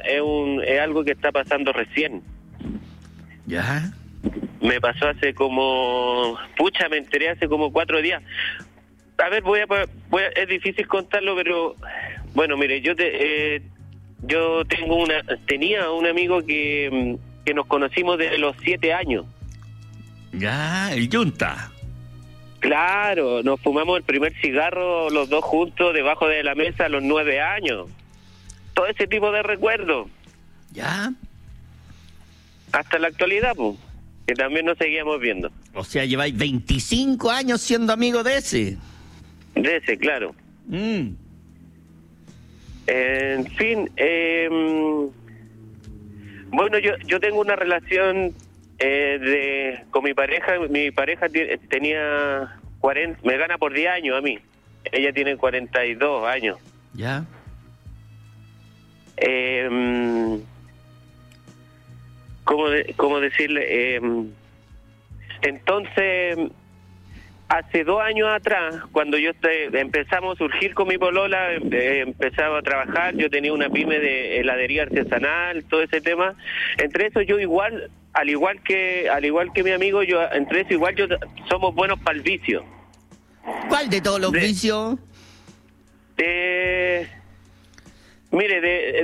es algo que está pasando recién. ¿Ya? Me pasó me enteré hace como 4 días. A ver, es difícil contarlo, pero bueno, mire, tenía un amigo que nos conocimos desde los 7 años. Ya, el Yunta. Claro, nos fumamos el primer cigarro los dos juntos debajo de la mesa a los 9 años. Todo ese tipo de recuerdos. Ya. Hasta la actualidad, pues, que también nos seguíamos viendo. O sea, lleváis 25 años siendo amigo de ese. De ese, claro. En fin, bueno, yo tengo una relación con mi pareja. Mi pareja tenía 40, me gana por 10 años a mí. Ella tiene 42 años. Ya. ¿Cómo decirle? Entonces, hace 2 años atrás, cuando empezamos a surgir con mi polola, empezaba a trabajar, yo tenía una pyme de heladería artesanal, todo ese tema. Entre eso yo igual, al igual que mi amigo, somos buenos para el vicio. ¿Cuál de todos los vicios? Mire,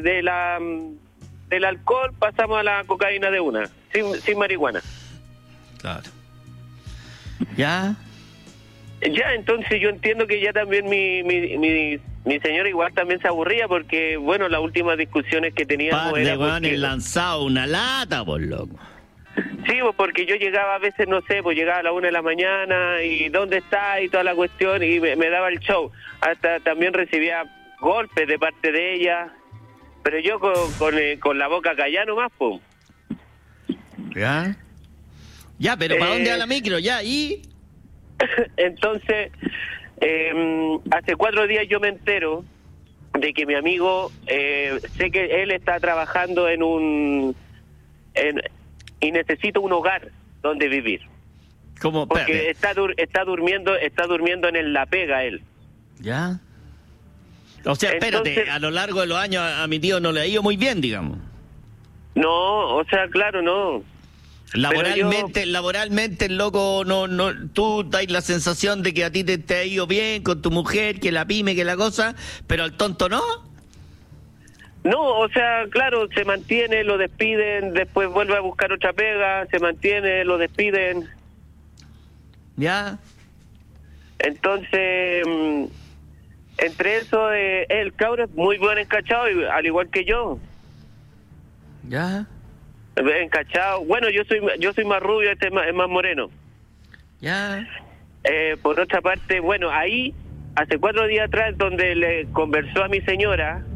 del alcohol pasamos a la cocaína de una, sin marihuana. Claro. ¿Ya? Ya, entonces yo entiendo que ya también mi señora igual también se aburría porque, bueno, las últimas discusiones que teníamos Par de era guanes lanzado una lata, por loco. Sí, pues porque yo llegaba a veces, no sé, pues llegaba a la 1 de la mañana y ¿dónde está? Y toda la cuestión, y me daba el show. Hasta también recibía golpes de parte de ella, pero yo con la boca callada nomás, pues. ¿Ya? Ya, pero ¿para dónde va la micro? Ya, ¿y? Entonces, hace 4 días yo me entero de que mi amigo, sé que él está trabajando y necesita un hogar donde vivir. ¿Cómo? Porque está durmiendo en La Pega él. ¿Ya? O sea, espérate, entonces, a lo largo de los años a mi tío no le ha ido muy bien, digamos. No, o sea, claro, no. Laboralmente, el loco, no, tú dais la sensación de que a ti te ha ido bien con tu mujer, que la pyme, que la cosa, pero al tonto no. No, o sea, claro, se mantiene, lo despiden, después vuelve a buscar otra pega, se mantiene, lo despiden. ¿Ya? Entonces, entre eso, el cabro es muy buen encachado, al igual que yo. ¿Ya? Encachado. Bueno, yo soy más rubio, este es más moreno. ¿Ya? Por otra parte, bueno, ahí, hace 4 días atrás, donde le conversó a mi señora,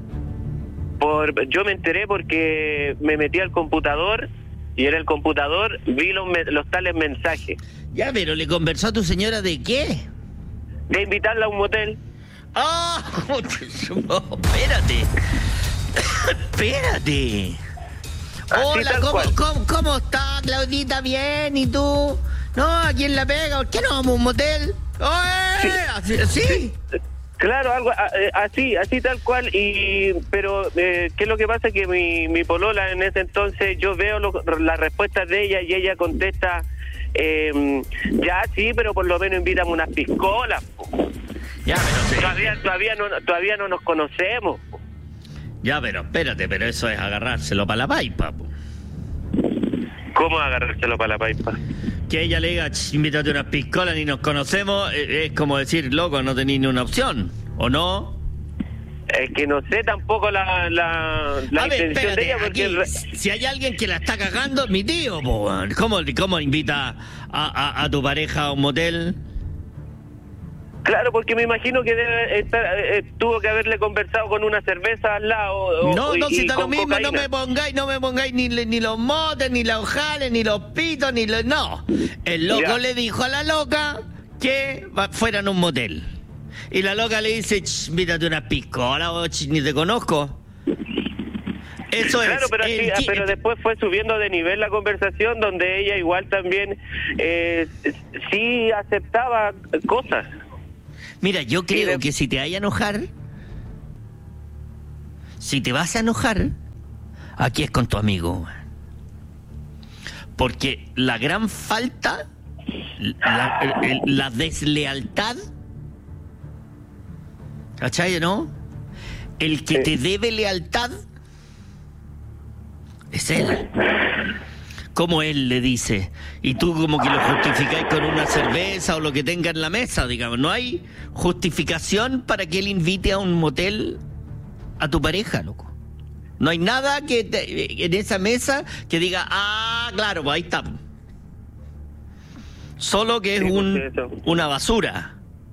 yo me enteré porque me metí al computador y en el computador vi los tales mensajes. Ya, pero ¿le conversó a tu señora de qué? De invitarla a un motel. ¡Ah! Oh, espérate. Espérate. Hola, ¿cómo está, Claudita? Bien, ¿y tú? No, aquí en La Pega, ¿por qué no vamos a un motel? Sí. ¿Así? Sí. Claro, algo así tal cual, pero ¿qué es lo que pasa? Que mi polola en ese entonces, yo veo las respuestas de ella y ella contesta, ya sí, pero por lo menos invítame unas piscolas. Ya, pero Todavía no nos conocemos. Ya, pero espérate, pero eso es agarrárselo para la paipa, po. ¿Cómo agarrárselo para la paipa? Que ella le diga, invítate unas piscolas, ni nos conocemos, es como decir, loco, no tenéis ni una opción, ¿o no? Es que no sé tampoco la intención espérate, de ella, porque aquí, si hay alguien que la está cagando, mi tío, po. ¿Cómo invita a tu pareja a un motel? Claro, porque me imagino que debe estar, tuvo que haberle conversado con una cerveza al lado. No, si está lo mismo, cocaína. no me pongáis ni los motes, ni los jales, ni los pitos, ni los... No, el loco Ya. le dijo a la loca que fueran a un motel. Y la loca le dice, invítate unas piscolas, ni te conozco. Eso claro, es. pero después fue subiendo de nivel la conversación, donde ella igual también sí aceptaba cosas. Mira, yo creo que si te vas a enojar, aquí es con tu amigo. Porque la gran falta, la deslealtad, ¿cachai, no? El que te debe lealtad es él. Como él le dice, y tú como que lo justificáis con una cerveza o lo que tenga en la mesa, digamos. No hay justificación para que él invite a un motel a tu pareja, loco. No hay nada en esa mesa que diga, claro, pues ahí está. Solo que es una basura.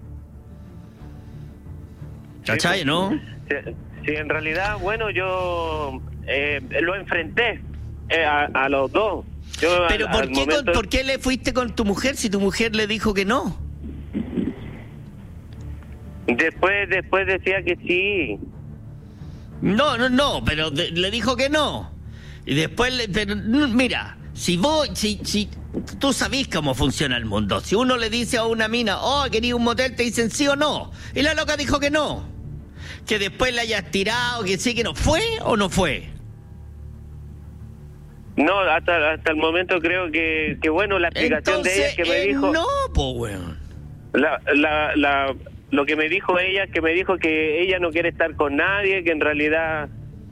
¿Cachai, no? Sí, en realidad, bueno, yo lo enfrenté a los dos. Pero ¿por qué le fuiste con tu mujer si tu mujer le dijo que no? Después decía que sí. No, pero le dijo que no. Y después, pero mira, si tú sabís cómo funciona el mundo. Si uno le dice a una mina, quería un motel, te dicen sí o no. Y la loca dijo que no. Que después la hayas tirado, que sí, que no. ¿Fue o no fue? No, hasta el momento creo que bueno, la explicación entonces, de ella que me dijo... No, pues, weón. Lo que me dijo ella, que me dijo que ella no quiere estar con nadie, que en realidad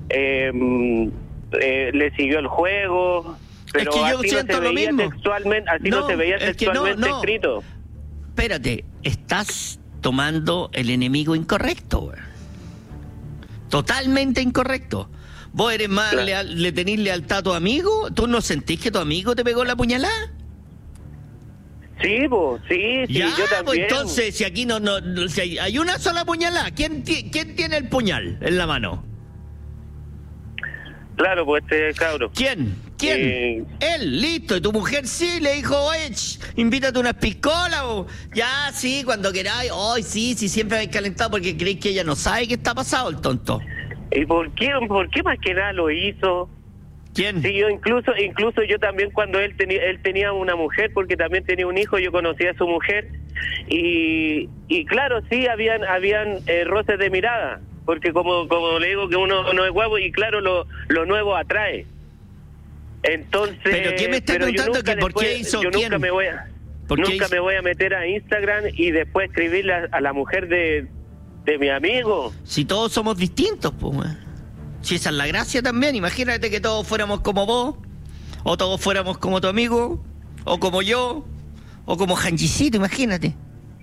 le siguió el juego, pero es que yo así siento no se lo veía mismo. Textualmente, así no se veía textualmente escrito. Espérate, estás tomando el enemigo incorrecto, weón. Totalmente incorrecto. ¿Vos eres más le tenés lealtad a tu amigo? ¿Tú no sentís que tu amigo te pegó la puñalada? Sí, pues, sí, ya, yo también. Pues entonces, si aquí no si hay una sola puñalada, ¿quién tiene el puñal en la mano? Claro, pues cabro. ¿Quién? Él, listo. Y tu mujer sí le dijo, oye, invítate unas piscolas o... Ya, sí, cuando queráis. Hoy sí, siempre habéis calentado porque creéis que ella no sabe qué está pasado, el tonto. ¿Y por qué más que nada lo hizo? ¿Quién? Sí, yo incluso yo también cuando él tenía una mujer, porque también tenía un hijo, yo conocía a su mujer y claro, sí, habían roces de mirada, porque como le digo que uno no es guapo y claro, lo nuevo atrae. Entonces, ¿pero qué me está contando? ¿Que por qué hizo yo quién? Nunca me voy a meter a Instagram y después escribirle a la mujer de mi amigo. Si todos somos distintos, pues, si esa es la gracia también. Imagínate que todos fuéramos como vos, o todos fuéramos como tu amigo, o como yo, o como Janjicito, imagínate.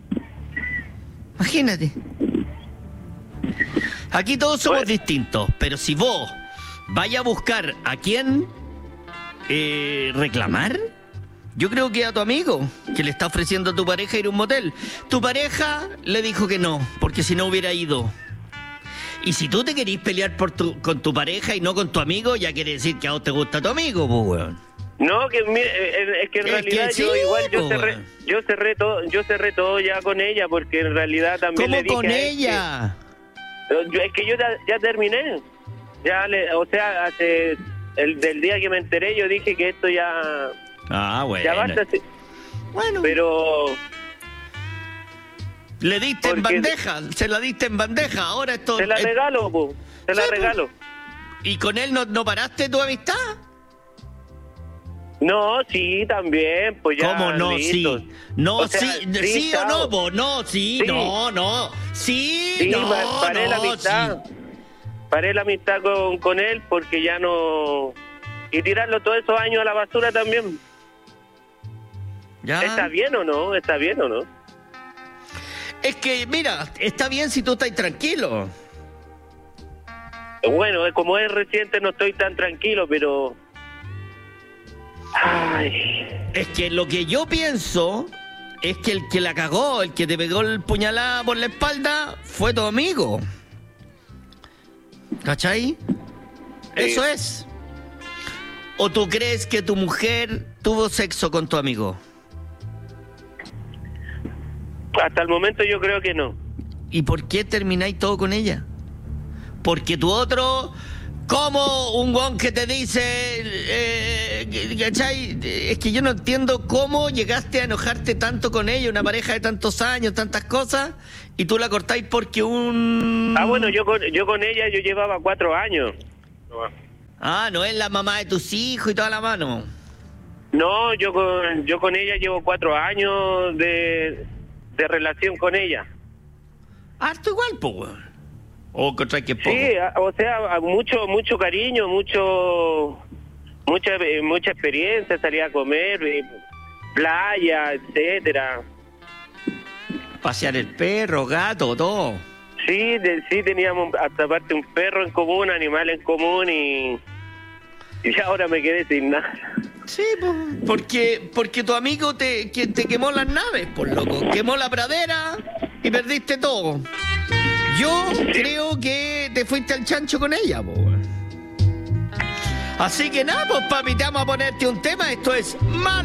Aquí todos somos distintos, pero si vos vayas a buscar a quién reclamar, yo creo que a tu amigo, que le está ofreciendo a tu pareja ir a un motel. Tu pareja le dijo que no, porque si no hubiera ido. Y si tú te querís pelear con tu pareja y no con tu amigo, ya quiere decir que a vos te gusta tu amigo, pues, weón. No, es que en realidad yo cerré todo ya con ella, porque en realidad también le dije... ¿Cómo con ella? Es que yo ya terminé. Hace del día que me enteré, yo dije que esto ya... bueno. Ya basta. Bueno. Pero... Le diste en bandeja, se la diste en bandeja, ahora esto... Se la regalo, po. La regalo. ¿Y con él no paraste tu amistad? No, sí, también, pues ya. ¿Cómo no, listo. sí? No, o sea, sí o no, po. No, sí, no. Sí, no, paré la amistad. Sí. Paré la amistad con él porque ya no... Y tirarlo todos esos años a la basura también. ¿Ya? ¿Está bien o no? Es que, mira, está bien si tú estás tranquilo. Bueno, como es reciente no estoy tan tranquilo, pero... Ay. Es que lo que yo pienso es que el que la cagó, el que te pegó el puñalada por la espalda, fue tu amigo. ¿Cachai? Sí. Eso es. ¿O tú crees que tu mujer tuvo sexo con tu amigo? Hasta el momento yo creo que no. ¿Y por qué termináis todo con ella? Porque tu otro, como un guon que te dice, ¿cachai? Es que yo no entiendo cómo llegaste a enojarte tanto con ella, una pareja de tantos años, tantas cosas, y tú la cortáis porque un... Bueno, yo con ella yo llevaba 4 años. Ah, no es la mamá de tus hijos y toda la mano. No, yo con ella llevo 4 años de relación con ella. Harto igual, po, weón. O contra que poco. Sí, o sea, mucho cariño, mucha experiencia, salir a comer, playa, etcétera. Pasear el perro, gato, todo. Sí, sí teníamos hasta aparte un perro en común, animal en común y ahora me quedé sin nada. Sí, porque tu amigo te quemó las naves, por loco. Quemó la pradera y perdiste todo. Yo creo que te fuiste al chancho con ella, po. Así que nada, pues papi, te vamos a ponerte un tema. Esto es malo.